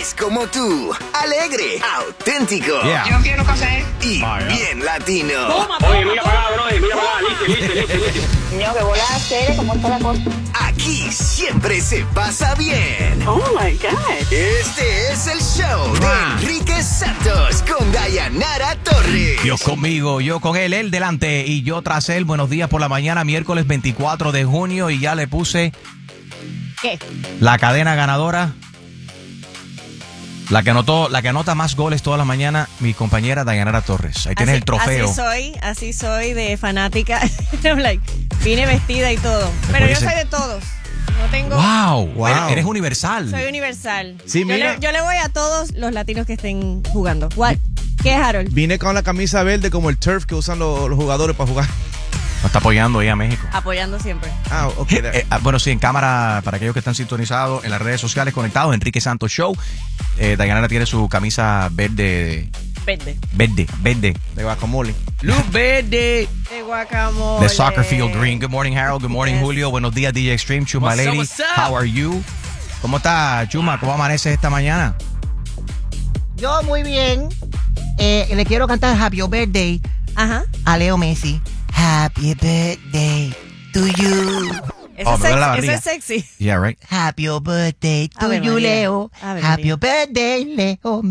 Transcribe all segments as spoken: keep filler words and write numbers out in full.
es como tú, alegre, auténtico. Yeah. Yo quiero café. Y Vaya. bien latino. Toma, Oye, mira para acá, bro, mira para acá, listo, listo, listo, listo. Niño, que bola hacer, ¿cómo está la cosa? Aquí siempre se pasa bien. Oh my God. Este es el show de Ah. Enrique Santos con Dayanara Torres. Dios conmigo, yo con él, él delante y yo tras él. Buenos días por la mañana, miércoles veinticuatro de junio y ya le puse ¿Qué? la cadena ganadora. La que anotó, la que anota más goles todas las mañanas, mi compañera Dayanara Torres. Ahí tienes Así- el trofeo. Así soy, así soy de fanática. I'm like, vine vestida y todo. Pero yo Parece- soy de todos. No tengo... Wow, Wow. Eres, eres universal. Soy universal. Sí, yo, mira. le, yo le voy a todos los latinos que estén jugando. What? ¿Qué, Harold? Vine con la camisa verde como el turf que usan los, los jugadores para jugar. Nos está apoyando ahí a México. Apoyando siempre. Ah, ok. Eh, ah, bueno, sí, en cámara, para aquellos que están sintonizados en las redes sociales conectados, Enrique Santos Show. Eh, Dayanara tiene su camisa verde, Verde. verde, verde. De guacamole. Luz verde. De guacamole. The soccer field green. Good morning, Harold. Good morning, Yes. Julio. Buenos días, D J Extreme. Chuma What's up, Lady. what's up? How are you? ¿Cómo está, Chuma? ¿Cómo amaneces esta mañana? Yo muy bien. Eh, le quiero cantar Happy Birthday Ajá. a Leo Messi. Happy birthday to you. Eso, Oh, es me duele la sexy, eso barriga. es sexy. Yeah, right. Happy birthday to Ave you, María. Leo. Ave Happy María. birthday, Leo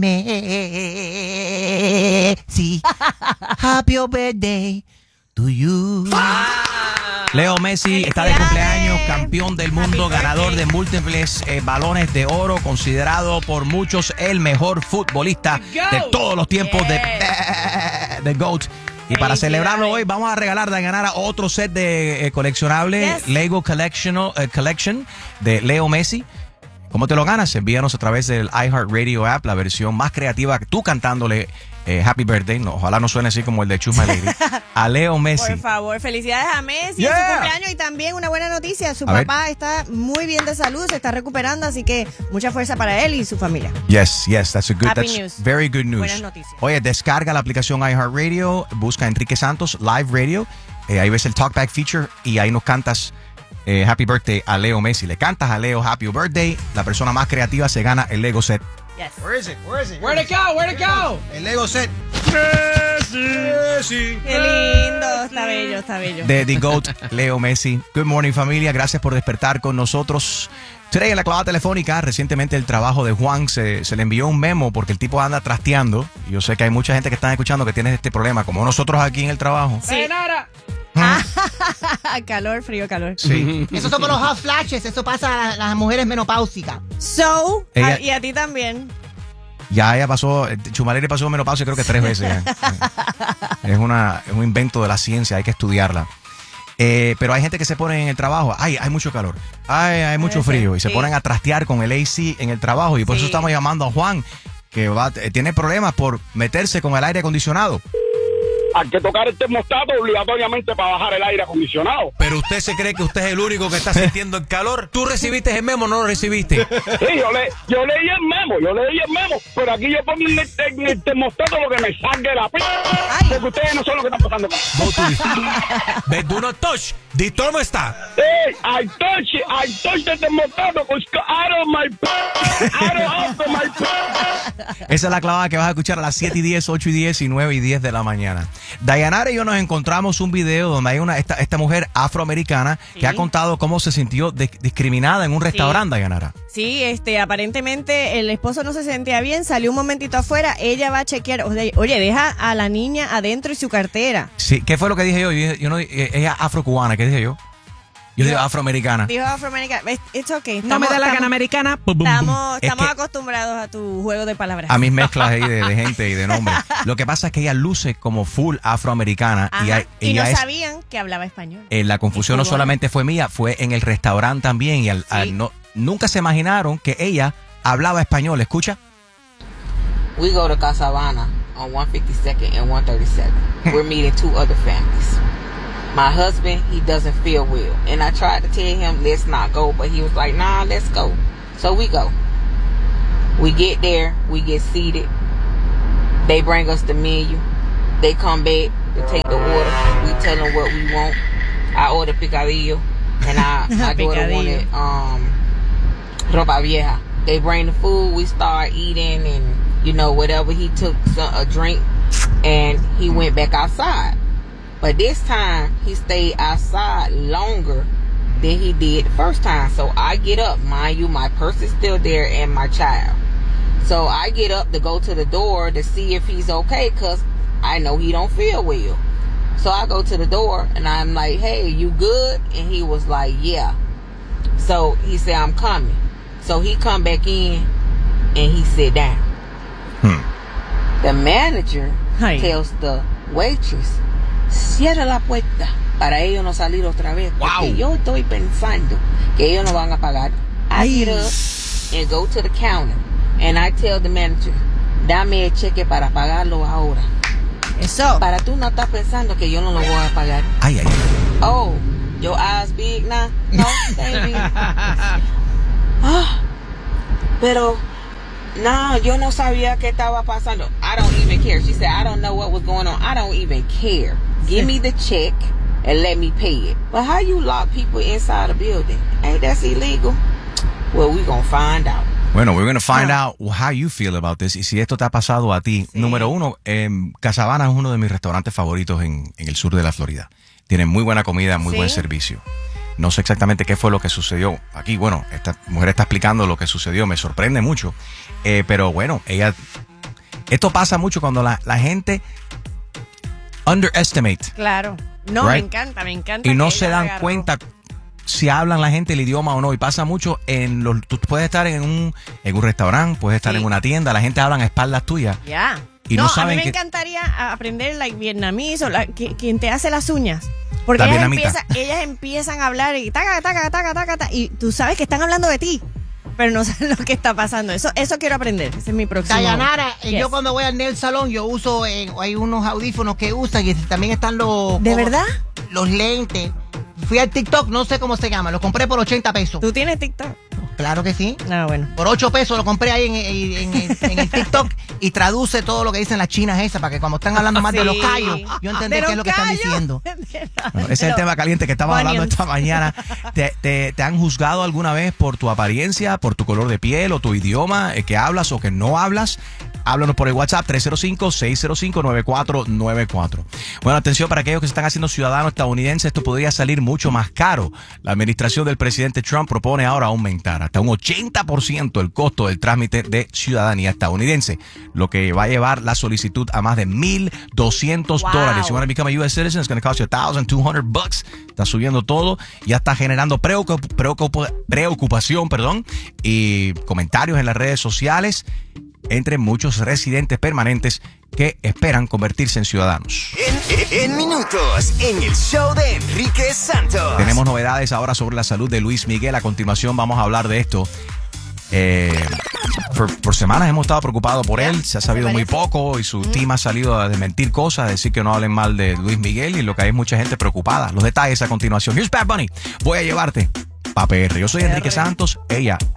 Messi. Happy birthday to you. Leo Messi está de ¡Felicidades! cumpleaños, campeón del mundo, Happy ganador birthday. de múltiples eh, balones de oro, considerado por muchos el mejor futbolista de todos los tiempos de, de GOAT. Y para Felicidades. celebrarlo hoy vamos a regalar de ganar otro set de eh, coleccionables Yes. Lego Collection, eh, Collection de Leo Messi. ¿Cómo te lo ganas? Envíanos a través del iHeartRadio app, la versión más creativa, tú cantándole eh, Happy Birthday, no, ojalá no suene así como el de Chuma Lady, a Leo Messi. Por favor, felicidades a Messi en Yeah. su cumpleaños y también una buena noticia, su A ver. papá está muy bien de salud, se está recuperando, así que mucha fuerza para él y su familia. Yes, yes, that's a good, Happy that's news. very good news. Buenas noticias. Oye, descarga la aplicación iHeartRadio, busca Enrique Santos Live Radio, eh, ahí ves el Talkback feature y ahí nos cantas eh, Happy Birthday a Leo Messi. Le cantas a Leo Happy Birthday, la persona más creativa se gana el Lego set. Yes. Where is it? Where is it? Where'd it go? Where'd it go? El Lego set. Qué lindo, está bello, está bello. De The GOAT, Leo Messi. Good morning, familia. Gracias por despertar con nosotros. Today en la clavada telefónica, recientemente el trabajo de Juan se, se le envió un memo porque el tipo anda trasteando. Y yo sé que hay mucha gente que está escuchando que tiene este problema, como nosotros aquí en el trabajo. Sí. Sayonara. Calor, frío, calor. Sí. Esos son los hot flashes. Eso pasa a las, las mujeres menopáusicas. So, Ella- a- y a ti también. Ya ella pasó, Chumaleri pasó menopausia creo que tres veces ya. Es, una, es un invento de la ciencia, hay que estudiarla. Eh, pero hay gente que se pone en el trabajo, ay, hay mucho calor, ay, hay mucho Puede ser, frío, y se sí. ponen a trastear con el A C en el trabajo, y por Sí. eso estamos llamando a Juan, que va, eh, tiene problemas por meterse con el aire acondicionado. Hay que tocar el termostato obligatoriamente para bajar el aire acondicionado. Pero usted se cree que usted es el único que está sintiendo el calor. ¿Tú recibiste el memo o no lo recibiste? Sí, yo, le, yo leí el memo, yo leí el memo, pero aquí yo pongo en el, en el termostato lo que me salga de la p... Porque ustedes no son los que están pasando. Go to the- But do not touch the thermostat. Hey, I touch it, I touch the termostato, because out of my p... Out of my p... Esa es la clavada que vas a escuchar a las siete y diez, ocho y diez y nueve y diez de la mañana. Dayanara y yo nos encontramos un video donde hay una esta, esta mujer afroamericana Sí. que ha contado cómo se sintió de- discriminada en un restaurante, Dayanara. Sí, este, aparentemente el esposo no se sentía bien, salió un momentito afuera, ella va a chequear, o sea, oye, deja a la niña adentro y su cartera. Sí, ¿qué fue lo que dije yo? Yo, dije- yo no, eh, ella es afrocubana, ¿qué dije yo? Yo dije Yo- afroamericana. Dijo afroamericana, it's okay. No me da la gana americana. Estamos, Es estamos que- acostumbrados a tu juego de palabras. A mis mezclas ahí de, de gente y de nombres. Lo que pasa es que ella luce como full afroamericana Ajá, y, hay- y ella no es... sabían que hablaba español. Eh, la confusión no Cubana. solamente fue mía, fue en el restaurante también y al, al Sí. no, nunca se imaginaron que ella hablaba español. ¿Escucha? We go to Casabana on one fifty-second and one thirty-seven. We're meeting two other families. My husband, he doesn't feel well. And I tried to tell him, let's not go. But he was like, nah, let's go. So we go. We get there. We get seated. They bring us the menu. They come back to take the order. We tell them what we want. I order picadillo. And I, my daughter Picadillo. wanted um, ropa vieja. they bring the food, we start eating, and you know whatever. He took some, a drink, and he went back outside. But this time he stayed outside longer than he did the first time. So I get up, mind you, my purse is still there and my child. So I get up to go to the door to see if he's okay, because I know he don't feel well. So I go to the door and I'm like, hey, you good? And he was like, yeah. So he said, I'm coming. So he come back in and he sit down. Hmm. The manager Hi. tells the waitress, cierra la puerta para ellos no salir otra vez. Wow. Porque yo estoy pensando que ellos no van a pagar. I get up and go to the counter and I tell the manager, dame el cheque para pagarlo ahora. Eso. Para tú no estás pensando que yo no lo voy a pagar. Ay, ay, ay. Oh, your eyes big now? No, they ain't big. Ah, pero no, yo no sabía qué estaba pasando. I don't even care. She said, I don't know what was going on. I don't even care. Give me the check and let me pay it. But how you lock people inside a building? Ain't that illegal? Well, we gonna find out. Bueno, we're going to find out how you feel about this y si esto te ha pasado a ti. Sí. Número uno, eh, Casabana es uno de mis restaurantes favoritos en, en el sur de la Florida. Tienen muy buena comida, muy Sí. buen servicio. No sé exactamente qué fue lo que sucedió. Aquí, bueno, esta mujer está explicando lo que sucedió. Me sorprende mucho. Eh, pero bueno, ella... Esto pasa mucho cuando la, la gente underestimate. Claro. No, Right. me encanta, me encanta. Y no que se ella dan agarró. cuenta si hablan la gente el idioma o no. Y pasa mucho en los... Tú puedes estar en un, en un restaurante, puedes estar Sí. en una tienda, la gente habla a espaldas tuyas. Ya. Y no no, saben a mí me que- encantaría aprender like vietnamís o la, que- quien te hace las uñas. Porque La ellas, vietnamita. empieza, ellas empiezan a hablar y taca, taca, taca, taca, taca, y tú sabes que están hablando de ti, pero no saben lo que está pasando. Eso eso quiero aprender. Ese es mi próximo. Dayanara, eh, Yes. yo cuando voy al nail salón, yo uso, eh, hay unos audífonos que usan y también están los... ¿De como- verdad? Los lentes. Fui al TikTok, no sé cómo se llama, lo compré por ochenta pesos. ¿Tú tienes TikTok? Claro que sí. No, bueno. Por ocho pesos lo compré ahí en, en- en- en el TikTok y traduce todo lo que dicen las chinas esas para que cuando están hablando más de los Sí. callos, yo entender ¿De qué es los lo que están callos? diciendo. Bueno, ese es el tema caliente que estamos hablando Onions. esta mañana. ¿Te, te, te han juzgado alguna vez por tu apariencia, por tu color de piel o tu idioma eh, que hablas o que no hablas? Háblanos por el WhatsApp tres cero cinco, seis cero cinco, nueve cuatro nueve cuatro. Bueno, atención para aquellos que se están haciendo ciudadanos estadounidenses, esto podría salir mucho más caro. La administración del presidente Trump propone ahora aumentar hasta un ochenta por ciento el costo del trámite de ciudadanía estadounidense, lo que va a llevar la solicitud a más de mil doscientos Wow. dólares. Si van a become a U S citizen, it's going to cost you one thousand two hundred bucks. Está subiendo todo, ya está generando preocup- preocup- preocupación, perdón, y comentarios en las redes sociales entre muchos residentes permanentes que esperan convertirse en ciudadanos. En, en minutos, en el show de Enrique Santos. Tenemos novedades ahora sobre la salud de Luis Miguel. A continuación vamos a hablar de esto. Eh, por, por semanas hemos estado preocupados por él. Se ha sabido muy poco y su team ha salido a desmentir cosas, a decir que no hablen mal de Luis Miguel, y lo que hay es mucha gente preocupada. Los detalles a continuación. Here's Bad Bunny. Voy a llevarte pa' P R. Yo soy Enrique Santos. Ella